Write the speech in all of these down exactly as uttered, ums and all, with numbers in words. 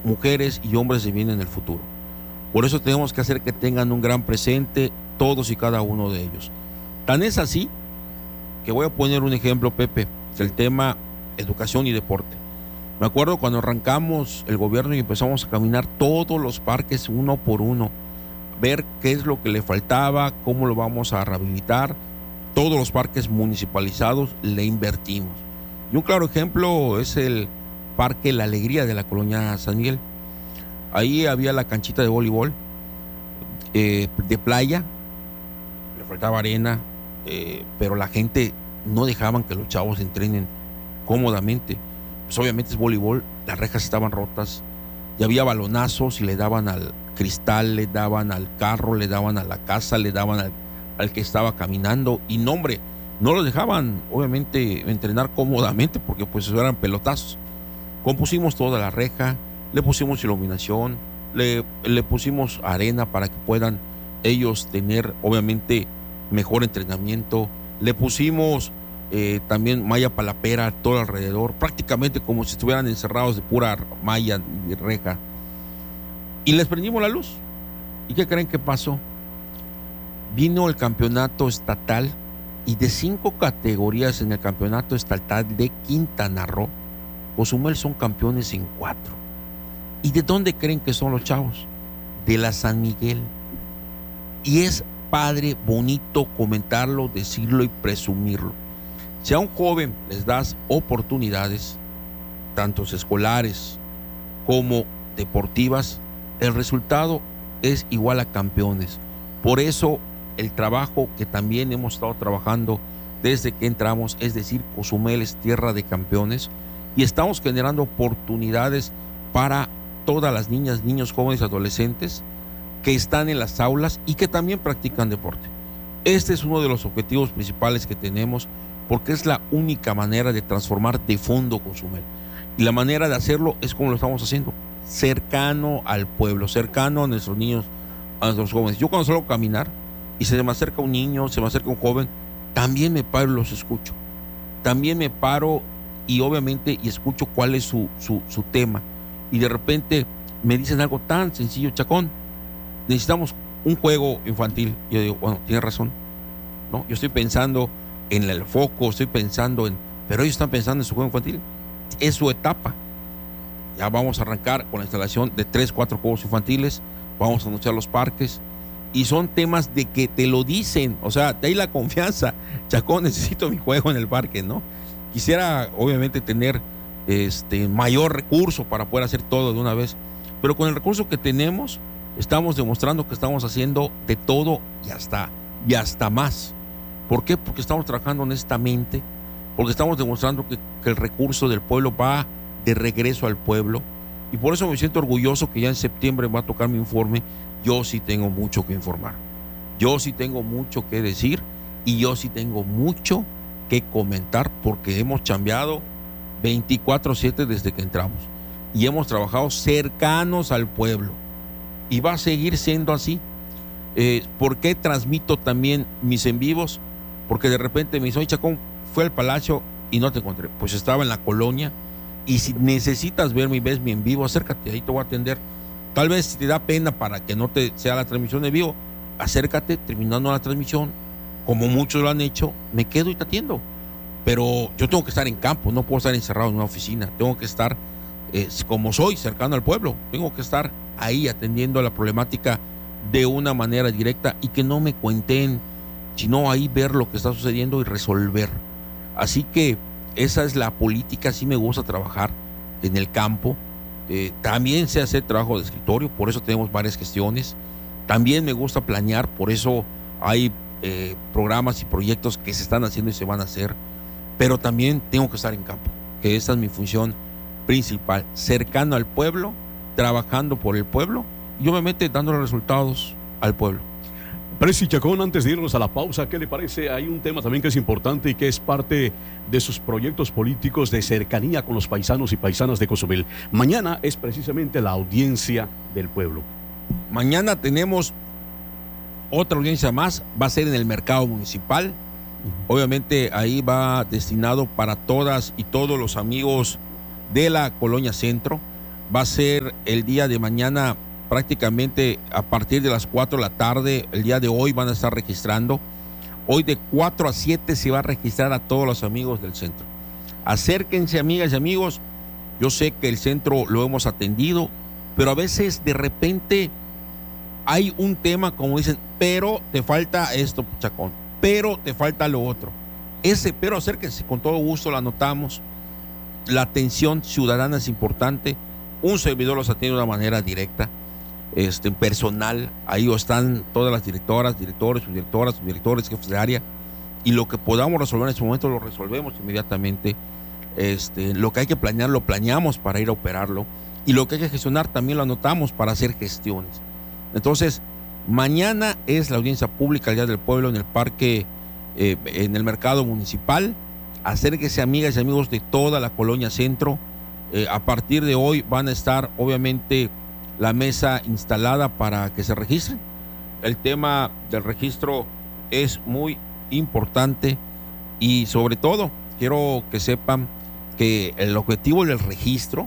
mujeres y hombres de bien en el futuro. Por eso tenemos que hacer que tengan un gran presente todos y cada uno de ellos. Tan es así que voy a poner un ejemplo, Pepe, del tema educación y deporte. Me acuerdo cuando arrancamos el gobierno y empezamos a caminar todos los parques uno por uno, ver qué es lo que le faltaba, cómo lo vamos a rehabilitar. Todos los parques municipalizados le invertimos. Y un claro ejemplo es el Parque La Alegría de la colonia San Miguel. Ahí había la canchita de voleibol, eh, de playa, le faltaba arena, eh, pero la gente no dejaban que los chavos entrenen cómodamente. Pues obviamente es voleibol, las rejas estaban rotas, y había balonazos y le daban al cristal, le daban al carro, le daban a la casa, le daban al, al que estaba caminando, y no, hombre, no los dejaban obviamente entrenar cómodamente porque pues eran pelotazos. Compusimos toda la reja, le pusimos iluminación, le, le pusimos arena para que puedan ellos tener obviamente mejor entrenamiento, le pusimos eh, también malla palapera todo alrededor, prácticamente como si estuvieran encerrados de pura malla y reja, y les prendimos la luz. ¿Y qué creen que pasó? Vino el campeonato estatal, y de cinco categorías en el campeonato estatal de Quintana Roo, Cozumel son campeones en cuatro. ¿Y de dónde creen que son los chavos? De la San Miguel. Y es padre, bonito comentarlo, decirlo y presumirlo. Si a un joven les das oportunidades, tanto escolares como deportivas, el resultado es igual a campeones. Por eso el trabajo que también hemos estado trabajando desde que entramos, es decir, Cozumel es tierra de campeones, y estamos generando oportunidades para todas las niñas, niños, jóvenes, adolescentes que están en las aulas y que también practican deporte. Este es uno de los objetivos principales que tenemos, porque es la única manera de transformar de fondo Cozumel. Y la manera de hacerlo es como lo estamos haciendo, cercano al pueblo, cercano a nuestros niños, a nuestros jóvenes. Yo cuando salgo a caminar y se me acerca un niño, se me acerca un joven, también me paro y los escucho. También me paro y obviamente y escucho cuál es su, su, su tema. Y de repente me dicen algo tan sencillo: Chacón, necesitamos un juego infantil. Yo digo, bueno, tienes razón, ¿no? Yo estoy pensando en el foco, estoy pensando en... Pero ellos están pensando en su juego infantil. Es su etapa. Ya vamos a arrancar con la instalación de tres, cuatro juegos infantiles. Vamos a anunciar los parques. Y son temas de que te lo dicen. O sea, de ahí la confianza. Chacón, necesito mi juego en el parque, ¿no? Quisiera, obviamente, tener este mayor recurso para poder hacer todo de una vez. Pero con el recurso que tenemos, estamos demostrando que estamos haciendo de todo y hasta, y hasta más. ¿Por qué? Porque estamos trabajando honestamente, porque estamos demostrando que, que el recurso del pueblo va de regreso al pueblo, y por eso me siento orgulloso que ya en septiembre va a tocar mi informe. Yo sí tengo mucho que informar, yo sí tengo mucho que decir, y yo sí tengo mucho que comentar, porque hemos chambeado veinticuatro siete desde que entramos y hemos trabajado cercanos al pueblo, y va a seguir siendo así. Eh, ¿Por qué transmito también mis en vivos? Porque de repente me dice: oye, Chacón, fue al Palacio y no te encontré. Pues estaba en la colonia, y si necesitas verme y ves mi en vivo, acércate, ahí te voy a atender. Tal vez si te da pena para que no te sea la transmisión en vivo, acércate, terminando la transmisión, como muchos lo han hecho, me quedo y te atiendo. Pero yo tengo que estar en campo, no puedo estar encerrado en una oficina, tengo que estar eh, como soy, cercano al pueblo, tengo que estar ahí atendiendo la problemática de una manera directa, y que no me cuenten, sino ahí ver lo que está sucediendo y resolver. Así que esa es la política. Sí me gusta trabajar en el campo. Eh, también sé hacer trabajo de escritorio, por eso tenemos varias gestiones. También me gusta planear, por eso hay eh, programas y proyectos que se están haciendo y se van a hacer. Pero también tengo que estar en campo, que esa es mi función principal, cercano al pueblo, trabajando por el pueblo y obviamente dándole resultados al pueblo. Presi Chacón, antes de irnos a la pausa, ¿qué le parece? Hay un tema también que es importante y que es parte de sus proyectos políticos de cercanía con los paisanos y paisanas de Cozumel. Mañana es precisamente la audiencia del pueblo. Mañana tenemos otra audiencia más, va a ser en el mercado municipal. Uh-huh. Obviamente ahí va destinado para todas y todos los amigos de la Colonia Centro. va a ser el día de mañana prácticamente a partir de las cuatro de la tarde. El día de hoy van a estar registrando. Hoy de cuatro a siete se va a registrar a todos los amigos del centro. Acérquense, amigas y amigos. Yo sé que el centro lo hemos atendido, pero a veces de repente hay un tema, como dicen, pero te falta esto, Chacón, pero te falta lo otro. Ese pero, acérquense, con todo gusto lo anotamos. La atención ciudadana es importante. Un servidor los atiende de una manera directa, este, personal. Ahí están todas las directoras, directores, subdirectoras, subdirectores, jefes de área. Y lo que podamos resolver en ese momento lo resolvemos inmediatamente. Este, lo que hay que planear, lo planeamos para ir a operarlo. Y lo que hay que gestionar también lo anotamos para hacer gestiones. Entonces, mañana es la audiencia pública, el Día del Pueblo, en el parque, eh, en el mercado municipal. Acérquese, amigas y amigos de toda la colonia centro. Eh, a partir de hoy van a estar, obviamente, la mesa instalada para que se registren. El tema del registro es muy importante y, sobre todo, quiero que sepan que el objetivo del registro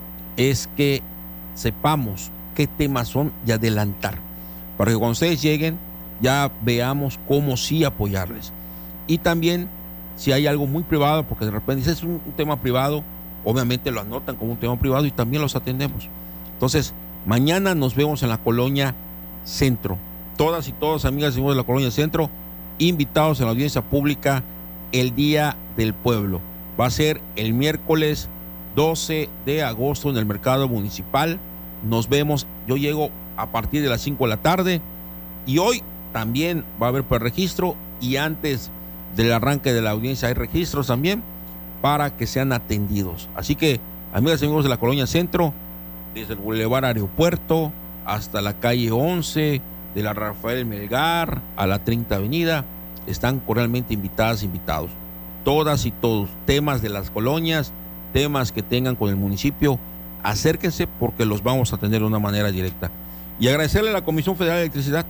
es que sepamos qué temas son y adelantar, para que cuando ustedes lleguen ya veamos cómo sí apoyarles. Y también, si hay algo muy privado, porque de repente dice es un, un tema privado, obviamente lo anotan como un tema privado y también los atendemos. Entonces, mañana nos vemos en la colonia centro. Todas y todos, amigas y amigos de la colonia centro, invitados a la audiencia pública el Día del Pueblo. Va a ser el miércoles doce de agosto en el mercado municipal. Nos vemos, yo llego a partir de las cinco de la tarde y hoy también va a haber preregistro y antes del arranque de la audiencia hay registros también para que sean atendidos. Así que, amigas y amigos de la colonia centro, desde el Boulevard Aeropuerto hasta la calle once, de la Rafael Melgar a la treinta Avenida, están cordialmente invitadas, invitados. Todas y todos, temas de las colonias, temas que tengan con el municipio, acérquense porque los vamos a atender de una manera directa. Y agradecerle a la Comisión Federal de Electricidad.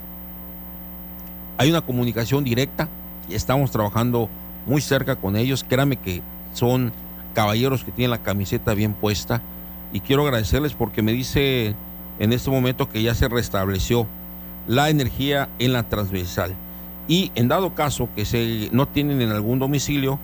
Hay una comunicación directa y estamos trabajando muy cerca con ellos. Créanme que son caballeros que tienen la camiseta bien puesta y quiero agradecerles porque me dice en este momento que ya se restableció la energía en la transversal. Y en dado caso que se no tienen en algún domicilio,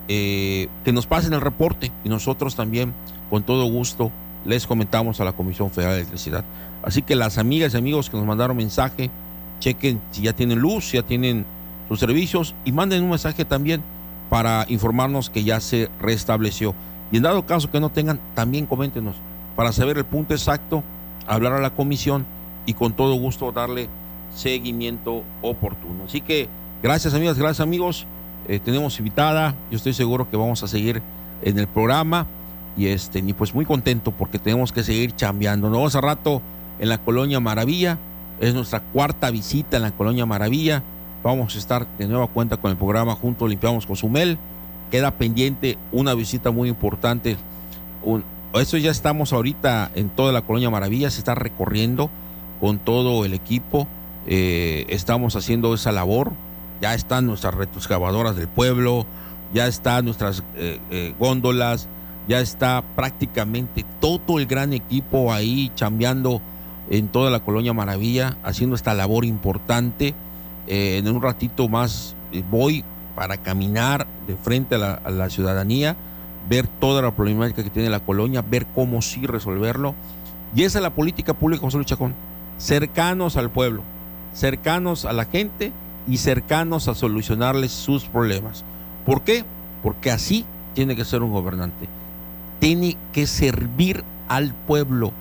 eh, que nos pasen el reporte y nosotros también con todo gusto les comentamos a la Comisión Federal de Electricidad. Así que las amigas y amigos que nos mandaron mensaje, chequen si ya tienen luz, si ya tienen sus servicios y manden un mensaje también para informarnos que ya se restableció. Y en dado caso que no tengan, también coméntenos para saber el punto exacto, hablar a la comisión y con todo gusto darle seguimiento oportuno. Así que gracias, amigas, gracias, amigos. Eh, tenemos invitada, yo estoy seguro que vamos a seguir en el programa y este y pues muy contento porque tenemos que seguir chambeando. Nos vemos a rato en la Colonia Maravilla, es nuestra cuarta visita en la Colonia Maravilla. Vamos a estar de nueva cuenta con el programa Juntos Limpiamos Cozumel. Queda pendiente una visita muy importante. Un, eso ya estamos ahorita en toda la Colonia Maravilla, se está recorriendo con todo el equipo. Eh, estamos haciendo esa labor. Ya están nuestras retroexcavadoras del pueblo, ya están nuestras eh, eh, góndolas, ya está prácticamente todo el gran equipo ahí chambeando en toda la Colonia Maravilla, haciendo esta labor importante. Eh, en un ratito más eh, voy para caminar de frente a la, a la ciudadanía, ver toda la problemática que tiene la colonia, ver cómo sí resolverlo. Y esa es la política pública, José Luis Chacón, cercanos al pueblo, cercanos a la gente y cercanos a solucionarles sus problemas. ¿Por qué? Porque así tiene que ser un gobernante. Tiene que servir al pueblo,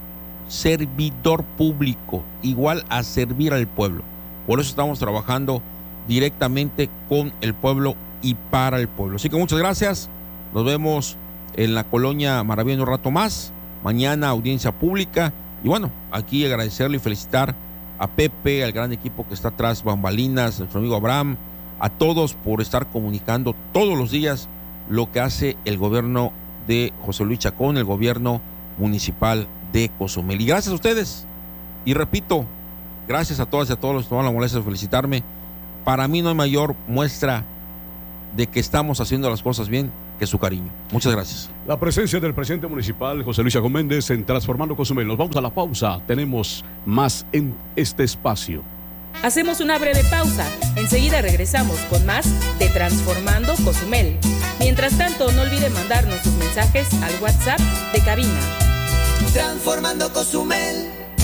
servidor público, igual a servir al pueblo. Por eso estamos trabajando directamente con el pueblo y para el pueblo. Así que muchas gracias. Nos vemos en la Colonia Maravilla en un rato más. Mañana audiencia pública. Y bueno, aquí agradecerle y felicitar a Pepe, al gran equipo que está atrás, bambalinas, a nuestro amigo Abraham, a todos por estar comunicando todos los días lo que hace el gobierno de José Luis Chacón, el gobierno municipal de Cozumel. Y gracias a ustedes. Y repito, gracias a todas y a todos los que tomaron la molestia de felicitarme. Para mí no hay mayor muestra de que estamos haciendo las cosas bien que su cariño. Muchas gracias. La presencia del presidente municipal, José Luis Chacón Méndez, en Transformando Cozumel. Nos vamos a la pausa. Tenemos más en este espacio. Hacemos una breve pausa. Enseguida regresamos con más de Transformando Cozumel. Mientras tanto, no olvide mandarnos sus mensajes al WhatsApp de cabina. Transformando Cozumel.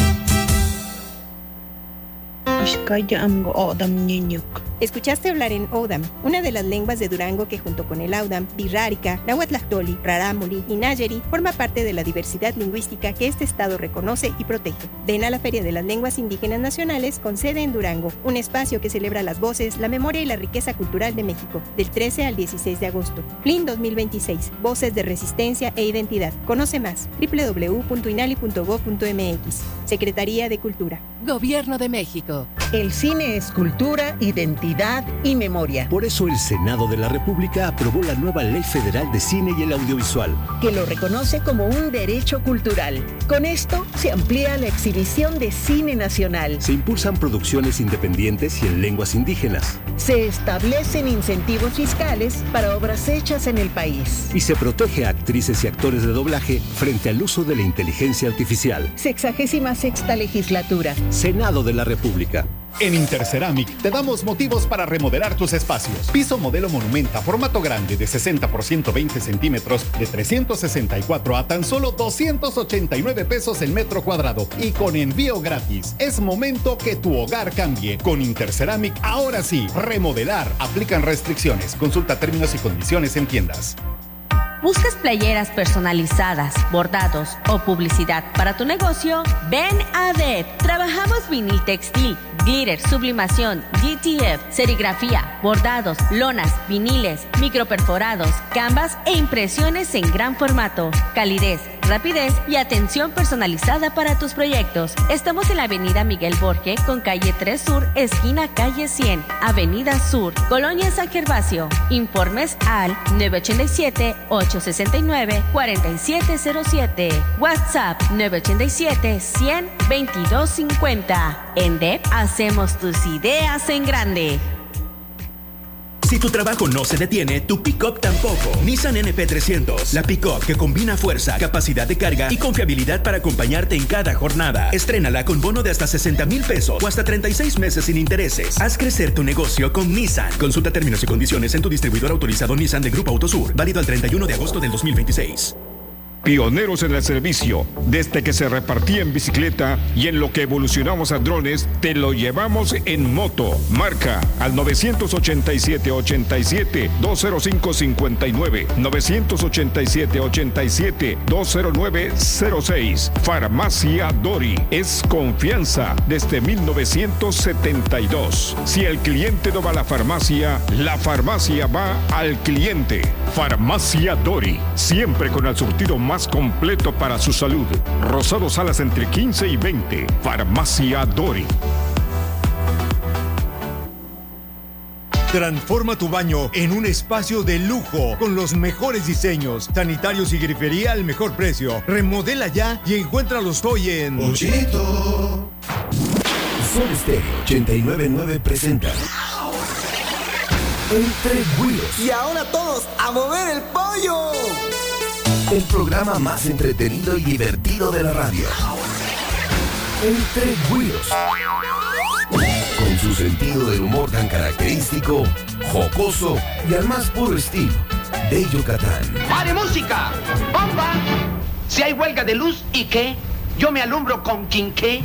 Escuchaste hablar en Odam, una de las lenguas de Durango que junto con el Audam, Birrárica, Nahuatlactoli, Rarámuri y Nayeri forma parte de la diversidad lingüística que este estado reconoce y protege. Ven a la Feria de las Lenguas Indígenas Nacionales con sede en Durango, un espacio que celebra las voces, la memoria y la riqueza cultural de México, del trece al dieciséis de agosto. F L I N dos mil veintiséis, Voces de Resistencia e Identidad. Conoce más, doble u doble u doble u punto inali punto gob punto eme equis. Secretaría de Cultura. Gobierno de México. El cine es cultura, identidad y memoria. Por eso el Senado de la República aprobó la nueva Ley Federal de Cine y el Audiovisual, que lo reconoce como un derecho cultural. Con esto se amplía la exhibición de cine nacional. Se impulsan producciones independientes y en lenguas indígenas. Se establecen incentivos fiscales para obras hechas en el país. Y se protege a actrices y actores de doblaje frente al uso de la inteligencia artificial. Sexagésima sexta legislatura. Senado de la República. En Interceramic te damos motivos para remodelar tus espacios. Piso modelo Monumenta, formato grande de sesenta por ciento veinte centímetros de trescientos sesenta y cuatro a tan solo doscientos ochenta y nueve pesos el metro cuadrado y con envío gratis. Es momento que tu hogar cambie. Con Interceramic, ahora sí, remodelar. Aplican restricciones. Consulta términos y condiciones en tiendas. ¿Buscas playeras personalizadas, bordados o publicidad para tu negocio? Ven a D E P. Trabajamos vinil textil, glitter, sublimación, G T F, serigrafía, bordados, lonas, viniles, microperforados, canvas e impresiones en gran formato. Calidez, rapidez y atención personalizada para tus proyectos. Estamos en la avenida Miguel Borge con calle tres Sur, esquina calle cien, avenida Sur, Colonia San Gervasio. Informes al nueve ocho siete, ocho seis nueve, cuatro siete cero siete. WhatsApp nueve ocho siete, cien, veintidós cincuenta. En D E P hacemos tus ideas en grande. Si tu trabajo no se detiene, tu pick-up tampoco. Nissan N P trescientos, la pick-up que combina fuerza, capacidad de carga y confiabilidad para acompañarte en cada jornada. Estrénala con bono de hasta sesenta mil pesos o hasta treinta y seis meses sin intereses. Haz crecer tu negocio con Nissan. Consulta términos y condiciones en tu distribuidor autorizado Nissan de Grupo Autosur. Válido al treinta y uno de agosto del dos mil veintiséis. Pioneros en el servicio, desde que se repartía en bicicleta y en lo que evolucionamos a drones, te lo llevamos en moto. Marca al nueve ocho siete, ocho siete, dos cero cinco cinco nueve, nueve ocho siete, ocho siete, dos cero nueve cero seis. Farmacia Dori es confianza desde mil novecientos setenta y dos. Si el cliente no va a la farmacia, la farmacia va al cliente. Farmacia Dori, siempre con el surtido más completo para su salud. Rosado Salas entre quince y veinte. Farmacia Dori. Transforma tu baño en un espacio de lujo con los mejores diseños, sanitarios y grifería al mejor precio. Remodela ya y encuéntralos hoy en Ochito. Sol Estéreo ochenta y nueve punto nueve presenta Entre Güiros. Y ahora todos a mover el pollo. El programa más entretenido y divertido de la radio. Entre Güiros. Con su sentido del humor tan característico, jocoso y al más puro estilo de Yucatán. ¡Pare música! ¡Bomba! Si hay huelga de luz, ¿y qué? Yo me alumbro con quinqué.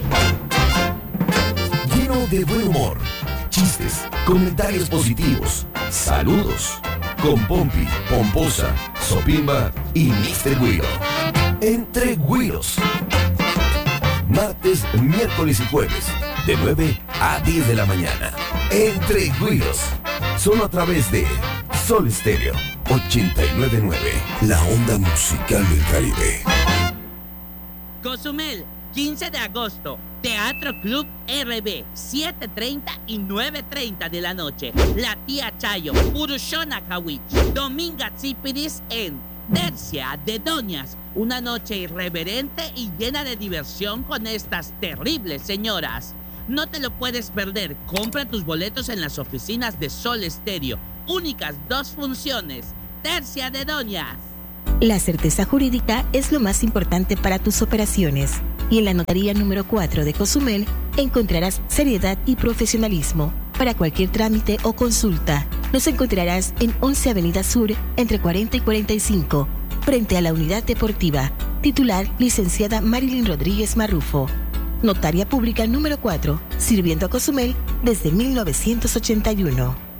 Lleno de buen humor, chistes, comentarios positivos, saludos. Con Pompi, Pomposa, Sopimba y mister Güiro. Entre Güiros. Martes, miércoles y jueves, de nueve a diez de la mañana. Entre Güiros. Solo a través de Sol Estéreo ochenta y nueve punto nueve. La onda musical del Caribe. Cozumel, quince de agosto. Teatro Club R B, siete treinta y nueve treinta de la noche. La Tía Chayo, Purushona Kawich, Dominga Tsipiris en Tercia de Doñas. Una noche irreverente y llena de diversión con estas terribles señoras. No te lo puedes perder. Compra tus boletos en las oficinas de Sol Estéreo. Únicas dos funciones. tercia de doñas. La certeza jurídica es lo más importante para tus operaciones. Y en la notaría número cuatro de Cozumel encontrarás seriedad y profesionalismo. Para cualquier trámite o consulta, nos encontrarás en once Avenida Sur, entre cuarenta y cuarenta y cinco, frente a la Unidad Deportiva. Titular, licenciada Marilyn Rodríguez Marrufo. Notaria Pública número cuatro, sirviendo a Cozumel desde mil novecientos ochenta y uno.